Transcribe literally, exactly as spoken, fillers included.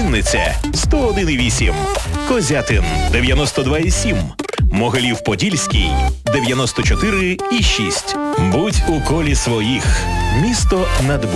Вінниця сто один і вісім, Козятин дев'яносто два і сім, Могилів-Подільський дев'яносто чотири і шість. Будь у колі своїх. Місто над